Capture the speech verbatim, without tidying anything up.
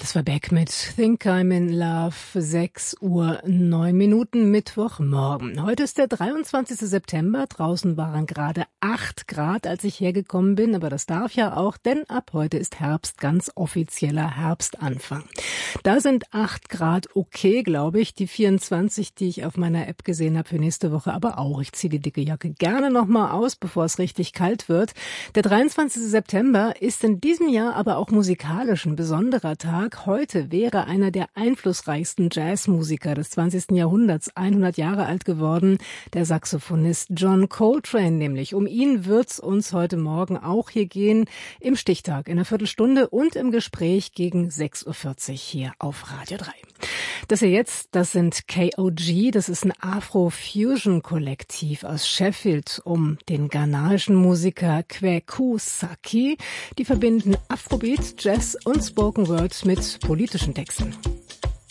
Das war Beck mit Think I'm in Love, sechs Uhr neun Minuten, Mittwochmorgen. Heute ist der dreiundzwanzigster September. Draußen waren gerade acht Grad, als ich hergekommen bin. Aber das darf ja auch, denn ab heute ist Herbst, ganz offizieller Herbstanfang. Da sind acht Grad okay, glaube ich. Die vierundzwanzig, die ich auf meiner App gesehen habe für nächste Woche, aber auch. Ich ziehe die dicke Jacke gerne noch mal aus, bevor es richtig kalt wird. Der dreiundzwanzigster September ist in diesem Jahr aber auch musikalisch ein besonderer Tag. Heute wäre einer der einflussreichsten Jazzmusiker des zwanzigsten Jahrhunderts hundert Jahre alt geworden, der Saxophonist John Coltrane nämlich. Um ihn wird's uns heute Morgen auch hier gehen, im Stichtag in einer Viertelstunde und im Gespräch gegen sechs Uhr vierzig hier auf Radio drei. Das hier jetzt, das sind K O G, das ist ein Afro-Fusion-Kollektiv aus Sheffield um den ghanaischen Musiker Kweku Saki. Die verbinden Afrobeat, Jazz und Spoken Word mit politischen Texten.